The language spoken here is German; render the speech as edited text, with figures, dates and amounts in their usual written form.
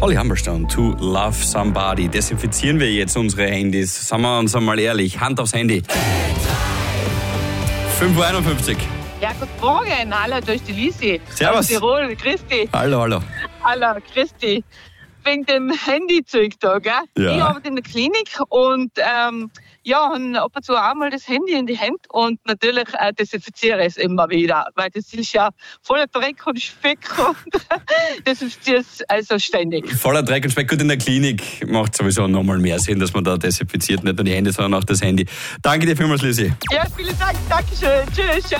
Holly Humberstone, To Love Somebody. Desinfizieren wir jetzt unsere Handys. Sagen wir uns einmal ehrlich, Hand aufs Handy. 5.51 Uhr. Ja, guten Morgen. Hallo, da ist die Lisi. Servus. Aus Tirol. Christi. Hallo. Hallo, Christi. Wegen dem Handyzeug da, gell? Ja. Ich arbeite in der Klinik und habe ab und zu auch mal das Handy in die Hand und natürlich desinfiziere es immer wieder, weil das ist ja voller Dreck und Speck und desinfiziere es also ständig. Voller Dreck und Speck. Gut, in der Klinik macht sowieso nochmal mehr Sinn, dass man da desinfiziert, nicht nur die Hände, sondern auch das Handy. Danke dir vielmals, Lisi. Ja, vielen Dank. Dankeschön. Tschüss.